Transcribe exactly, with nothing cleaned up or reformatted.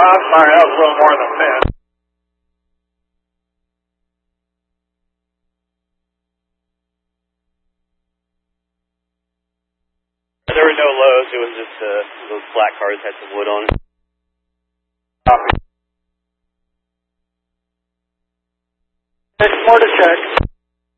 I'm sorry, that was a little more than ten. There were no lows. It was just uh, those black cars had some wood on it. Copy. Six more to check.